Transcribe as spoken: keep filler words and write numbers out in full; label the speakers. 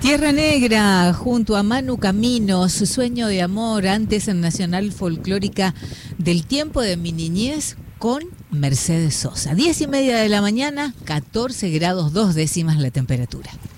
Speaker 1: Tierra Negra, junto a Manu Camino, su sueño de amor, antes en Nacional Folclórica del tiempo de mi niñez, con Mercedes Sosa. Diez y media de la mañana, catorce grados dos décimas la temperatura.